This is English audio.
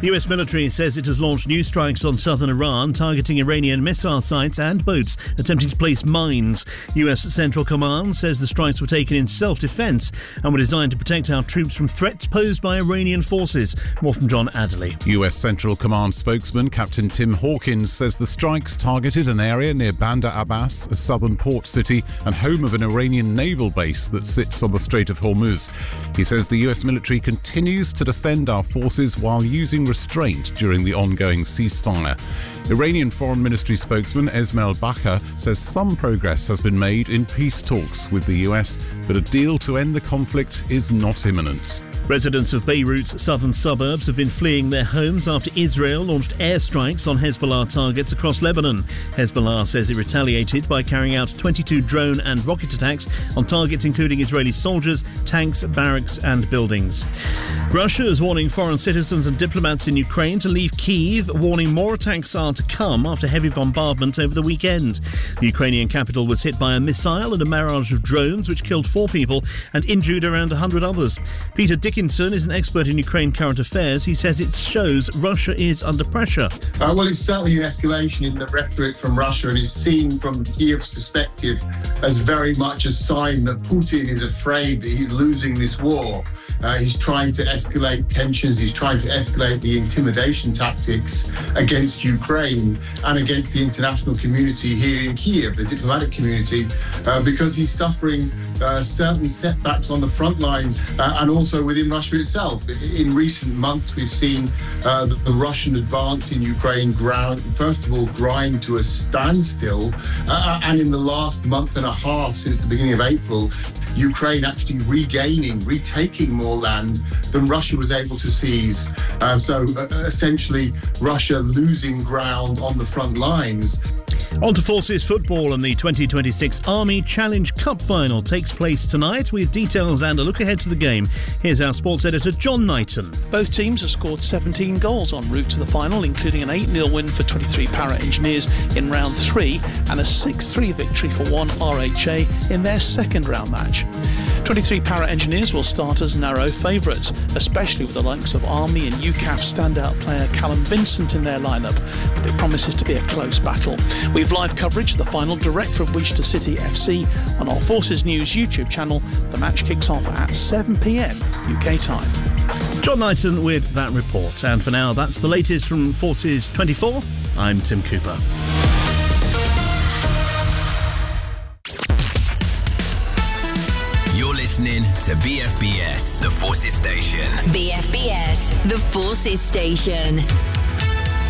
The US military says it has launched new strikes on southern Iran, targeting Iranian missile sites and boats attempting to place mines. US Central Command says the strikes were taken in self-defence and were designed to protect our troops from threats posed by Iranian forces. More from John Adderley. US Central Command spokesman Captain Tim Hawkins says the strikes targeted an area near Bandar Abbas, a southern port city and home of an Iranian naval base that sits on the Strait of Hormuz. He says the US military continues to defend our forces while using restraint during the ongoing ceasefire. Iranian Foreign Ministry spokesman Esmail Baqa says some progress has been made in peace talks with the US, but a deal to end the conflict is not imminent. Residents of Beirut's southern suburbs have been fleeing their homes after Israel launched airstrikes on Hezbollah targets across Lebanon. Hezbollah says it retaliated by carrying out 22 drone and rocket attacks on targets including Israeli soldiers, tanks, barracks and buildings. Russia is warning foreign citizens and diplomats in Ukraine to leave Kyiv, warning more attacks are to come after heavy bombardments over the weekend. The Ukrainian capital was hit by a missile and a barrage of drones which killed 4 people and injured around 100 others. Peter Dickinson is an expert in Ukraine current affairs. He says it shows Russia is under pressure. Well, it's certainly an escalation in the rhetoric from Russia, and it's seen from Kyiv's perspective as very much a sign that Putin is afraid that he's losing this war. He's trying to escalate tensions. He's trying to escalate the intimidation tactics against Ukraine and against the international community here in Kyiv, the diplomatic community, because he's suffering certain setbacks on the front lines and also within Russia itself. In recent months, we've seen the Russian advance in Ukraine first of all, grind to a standstill. And in the last month and a half, since the beginning of April, Ukraine actually retaking more land than Russia was able to seize. So essentially, Russia losing ground on the front lines. On to Forces football, and the 2026 Army Challenge Cup final takes place tonight with details and a look ahead to the game. Here's our sports editor John Knighton. Both teams have scored 17 goals en route to the final, including an 8-0 win for 23 Para Engineers in round 3 and a 6-3 victory for 1 RHA in their second round match. 23 Para Engineers will start as narrow favourites, especially with the likes of Army and UCAF standout player Callum Vincent in their lineup, but it promises to be a close battle. We've live coverage of the final direct from Wichita City FC on our Forces News YouTube channel. The match kicks off at 7 p.m. UK time. John Knighton with that report. And for now, that's the latest from Forces 24. I'm Tim Cooper. You're listening to BFBS, the Forces Station. BFBS, the Forces Station.